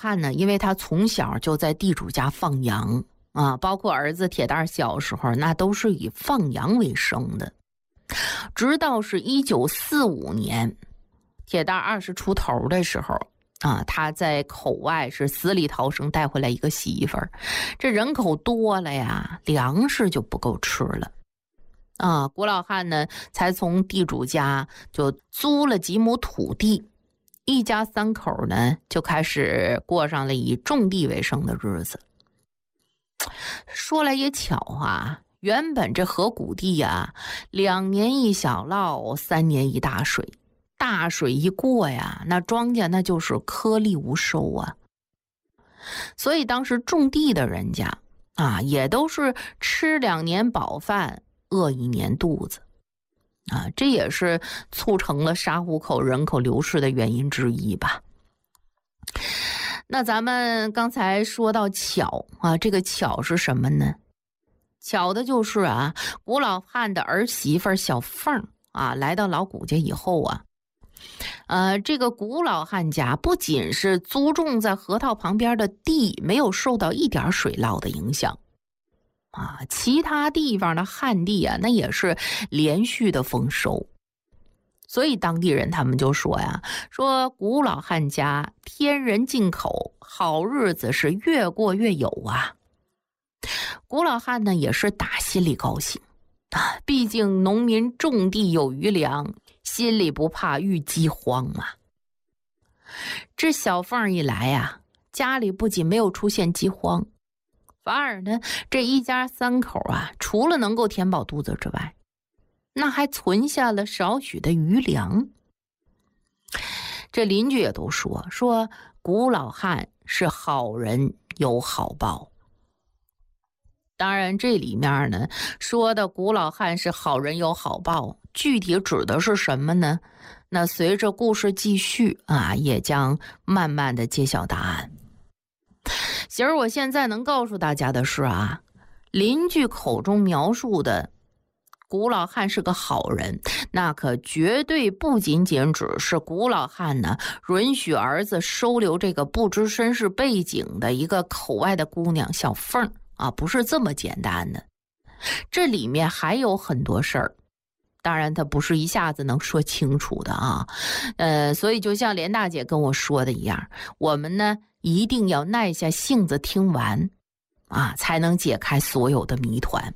汉呢，因为他从小就在地主家放羊啊，包括儿子铁蛋小时候那都是以放羊为生的。直到是1945年，铁蛋20出头的时候啊，他在口外是死里逃生带回来一个媳妇儿。这人口多了呀，粮食就不够吃了啊。古老汉呢，才从地主家就租了几亩土地，一家3口呢就开始过上了以种地为生的日子。说来也巧啊，原本这河谷地啊，2年一小涝，3年一大水，大水一过呀，那庄稼那就是颗粒无收啊。所以当时种地的人家啊，也都是吃2年饱饭，饿1年肚子啊，这也是促成了沙湖口人口流失的原因之一吧。那咱们刚才说到巧啊，这个巧是什么呢？巧的就是啊，古老汉的儿媳妇小凤啊，来到老古家以后啊，这个古老汉家不仅是租种在河套旁边的地没有受到一点水涝的影响啊，其他地方的旱地啊，那也是连续的丰收。所以当地人他们就说呀，说古老汉家天人进口，好日子是越过越有啊。古老汉呢也是打心里高兴啊，毕竟农民种地有余粮，心里不怕遇饥荒嘛。这小凤一来呀，家里不仅没有出现饥荒，反而呢，这一家3口啊，除了能够填饱肚子之外，那还存下了少许的余粮。这邻居也都说古老汉是好人有好报。当然这里面呢说的古老汉是好人有好报，具体指的是什么呢？那随着故事继续啊，也将慢慢的揭晓答案。其实我现在能告诉大家的是啊，邻居口中描述的古老汉是个好人，那可绝对不仅仅只是古老汉呢允许儿子收留这个不知身世背景的一个口外的姑娘小凤啊，不是这么简单的。这里面还有很多事儿，当然他不是一下子能说清楚的啊。所以就像连大姐跟我说的一样，我们呢一定要耐下性子听完啊，才能解开所有的谜团。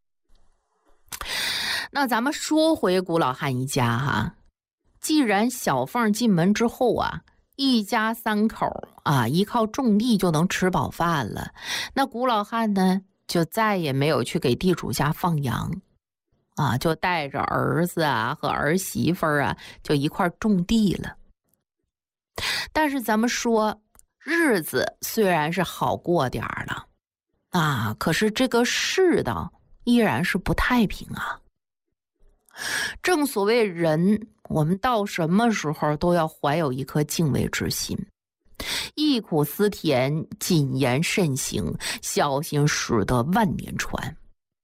那咱们说回古老汉一家哈，既然小凤进门之后啊，一家3口啊，依靠种地就能吃饱饭了，那古老汉呢就再也没有去给地主家放羊啊，就带着儿子啊和儿媳妇啊就一块种地了。但是咱们说日子虽然是好过点了啊，可是这个世道依然是不太平啊。正所谓人，我们到什么时候都要怀有一颗敬畏之心，忆苦思甜，谨言慎行，小心驶得万年船。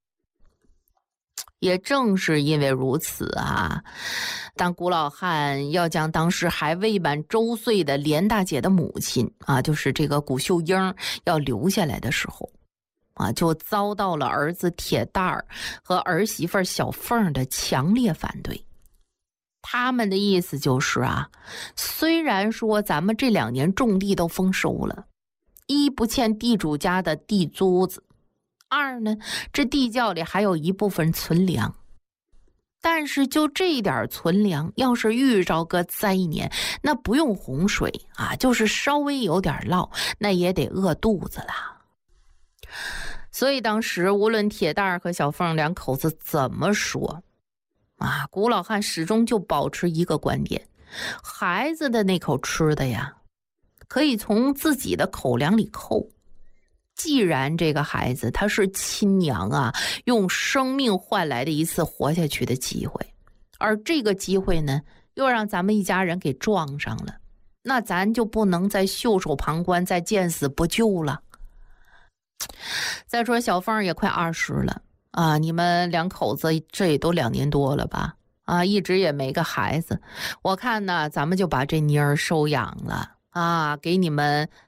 也正是因为如此啊，当古老汉要将当时还未满周岁的连大姐的母亲啊，就是这个古秀英要留下来的时候啊，就遭到了儿子铁蛋儿和儿媳妇小凤的强烈反对。他们的意思就是啊，虽然说咱们这2年种地都丰收了，一不欠地主家的地租子，二呢，这地窖里还有一部分存粮，但是就这点存粮，要是遇着个灾年，那不用洪水啊，就是稍微有点涝，那也得饿肚子了。所以当时无论铁蛋儿和小凤2口子怎么说啊，古老汉始终就保持一个观点，孩子的那口吃的呀，可以从自己的口粮里扣。既然这个孩子他是亲娘啊用生命换来的一次活下去的机会，而这个机会呢又让咱们一家人给撞上了，那咱就不能再袖手旁观，再见死不救了。再说小凤也快20了啊，你们2口子这也都2年多了吧啊，一直也没个孩子，我看呢咱们就把这妮儿收养了啊，给你们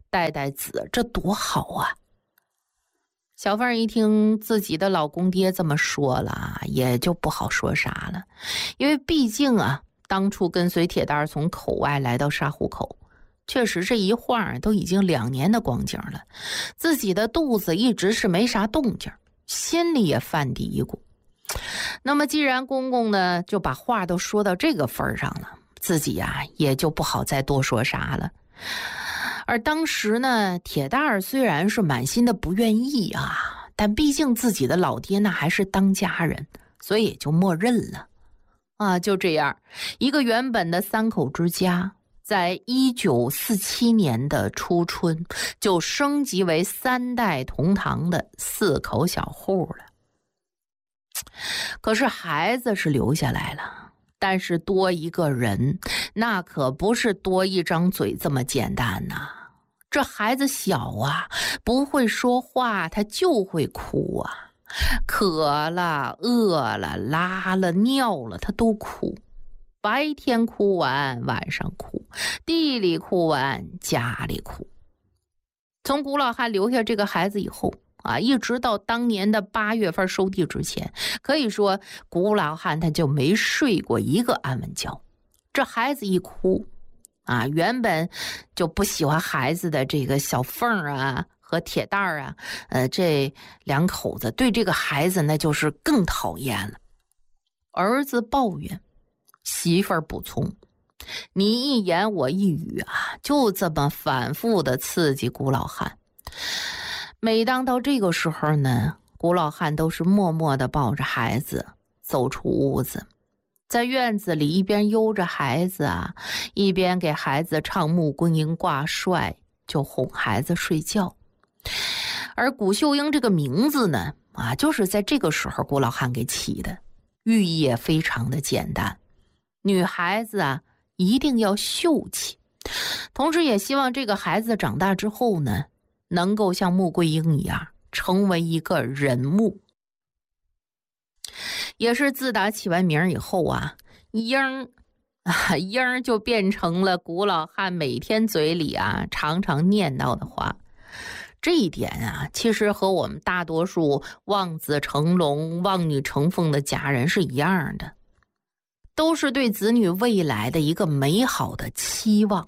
带带子，这多好啊！小凤一听自己的老公爹这么说了，也就不好说啥了，因为毕竟啊，当初跟随铁蛋从口外来到沙湖口，确实这一晃都已经2年的光景了，自己的肚子一直是没啥动静，心里也犯嘀咕。那么既然公公呢就把话都说到这个份上了，自己呀也就不好再多说啥了。而当时呢，铁蛋儿虽然是满心的不愿意啊，但毕竟自己的老爹那还是当家人，所以也就默认了啊。就这样，一个原本的3口之家，在1947年的初春就升级为3代同堂的4口小户了。可是孩子是留下来了，但是多一个人，那可不是多一张嘴这么简单呐。这孩子小啊，不会说话，他就会哭啊，渴了、饿了、拉了、尿了，他都哭。白天哭完，晚上哭，地里哭完，家里哭。从古老汉留下这个孩子以后啊，一直到当年的8月份收地之前，可以说古老汉他就没睡过一个安稳觉。这孩子一哭啊，原本就不喜欢孩子的这个小凤啊和铁蛋儿啊，这2口子对这个孩子那就是更讨厌了。儿子抱怨，媳妇儿补充，你一言我一语啊，就这么反复的刺激古老汉。每当到这个时候呢，古老汉都是默默地抱着孩子走出屋子，在院子里一边悠着孩子啊，一边给孩子唱穆桂英挂帅，就哄孩子睡觉。而古秀英这个名字呢，就是在这个时候古老汉给起的，寓意也非常的简单，女孩子啊一定要秀气，同时也希望这个孩子长大之后呢，能够像穆桂英一样成为一个人物。也是自打起完名以后啊，英就变成了古老汉每天嘴里啊常常念叨的话。这一点啊，其实和我们大多数望子成龙、望女成凤的家人是一样的，都是对子女未来的一个美好的期望。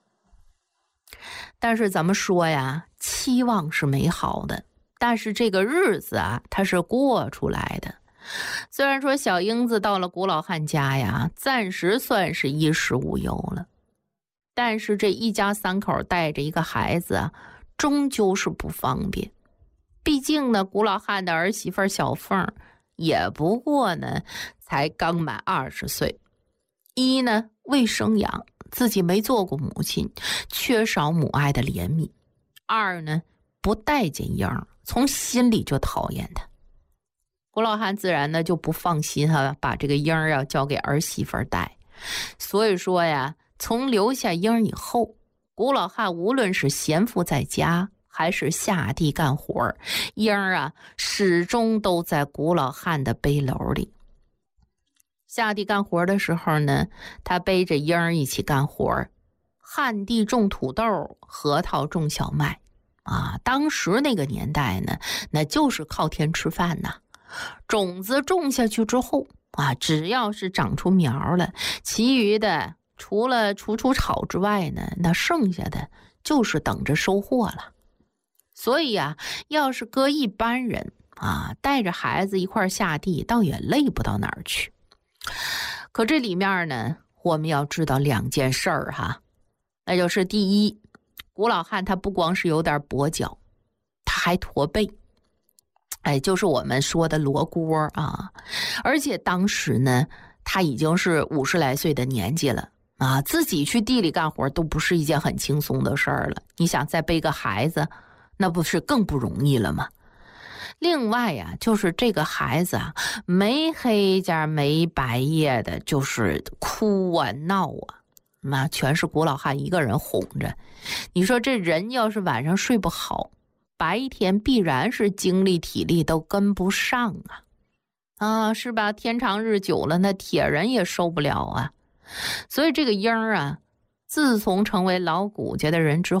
但是咱们说呀，期望是美好的，但是这个日子啊，它是过出来的。虽然说小英子到了古老汉家呀，暂时算是衣食无忧了，但是这一家3口带着一个孩子啊，终究是不方便。毕竟呢，古老汉的儿媳妇小凤也不过呢才刚满20岁。一呢，未生养，自己没做过母亲，缺少母爱的怜悯；二呢，不待见英儿，从心里就讨厌他。古老汉自然呢就不放心把这个英儿要交给儿媳妇带。所以说呀，从留下英儿以后，古老汉无论是闲赋在家还是下地干活，英儿啊始终都在古老汉的背篓里。下地干活的时候呢，他背着英儿一起干活，旱地种土豆，河套种小麦啊。当时那个年代呢，那就是靠天吃饭呐。种子种下去之后啊，只要是长出苗了，其余的除了除草之外呢，那剩下的就是等着收获了。所以啊，要是搁一般人啊，带着孩子一块下地，倒也累不到哪儿去。可这里面呢，我们要知道2件事儿哈，那就是第一，古老汉他不光是有点跛脚，他还驼背。就是我们说的罗锅啊。而且当时呢，他已经是50来岁的年纪了啊，自己去地里干活都不是一件很轻松的事儿了。你想再背个孩子，那不是更不容易了吗？另外呀，就是这个孩子啊，没黑家没白夜的，就是哭啊闹啊，那全是古老汉一个人哄着。你说这人要是晚上睡不好，白天必然是精力体力都跟不上啊，是吧？天长日久了，那铁人也受不了啊。所以这个英儿啊，自从成为老古家的人之后，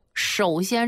首先